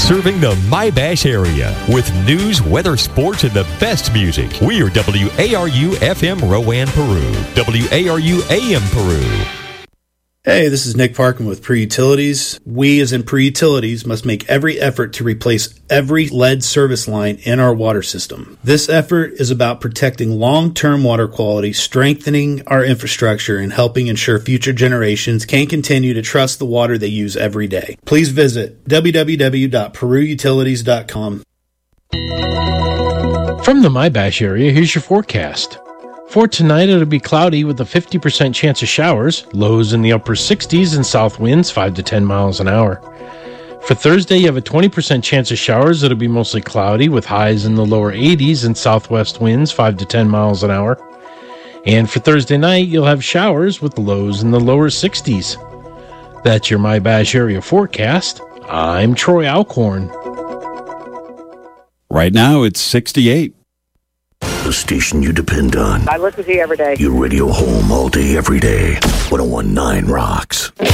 serving the My-Bash area with news, weather, sports, and the best music. We are WARU FM Rowan, Peru. WARU AM Peru. Hey, this is Nick Parkin with Pre-Utilities. We, as in Pre-Utilities, must make every effort to replace every lead service line in our water system. This effort is about protecting long-term water quality, strengthening our infrastructure, and helping ensure future generations can continue to trust the water they use every day. Please visit www.perutilities.com. From the My-Bash area, here's your forecast. For tonight, it'll be cloudy with a 50% chance of showers, lows in the upper 60s and south winds 5 to 10 miles an hour. For Thursday, you have a 20% chance of showers. It'll be mostly cloudy with highs in the lower 80s and southwest winds 5 to 10 miles an hour. And for Thursday night, you'll have showers with lows in the lower 60s. That's your My-Bash area forecast. I'm Troy Alcorn. Right now, it's 68. The station you depend on. I listen to you every day. Your radio home all day, every day. 101.9 rocks.